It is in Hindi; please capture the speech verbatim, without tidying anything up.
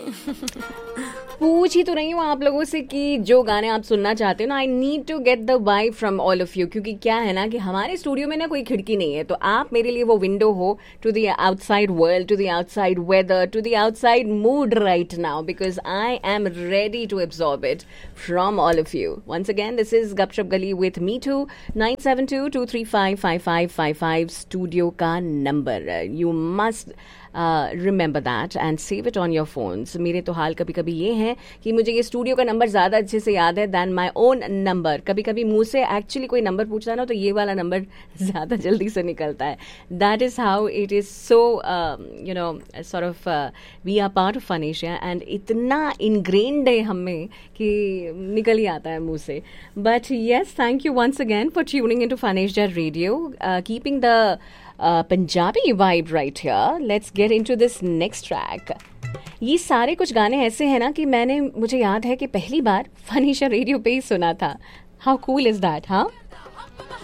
पूछ ही तो रही हूँ आप लोगों से कि जो गाने आप सुनना चाहते हो ना, I need to get the vibe from all of you, क्योंकि क्या है ना कि हमारे स्टूडियो में ना कोई खिड़की नहीं है, तो आप मेरे लिए वो विंडो हो to the outside world, to the outside weather, to the outside mood right now, because I am ready to absorb it from all of you. Once again this is गपशप गली with me to. Nine seven to to three five five five five five studio का number. You must remember that and save it on your phones. मेरे तो हाल कभी कभी ये है कि मुझे ये स्टूडियो का नंबर ज़्यादा अच्छे से याद है दैन माई ओन नंबर. कभी कभी मुंह से एक्चुअली कोई नंबर पूछता है ना, तो ये वाला नंबर ज़्यादा जल्दी से निकलता है. That is how it is. So you know sort of we are part of fun Asia and इतना इनग्रेन्ड है हमें कि निकल ही आता है मुंह से. But yes, thank you once again for tuning in to fun Asia radio, keeping the Uh, Punjabi vibe right here. Let's get into this next track. ये सारे कुछ गाने ऐसे हैं ना कि मैंने मुझे याद है कि पहली बार फन एशिया रेडियो पे ही सुना था. How cool is that, हाँ?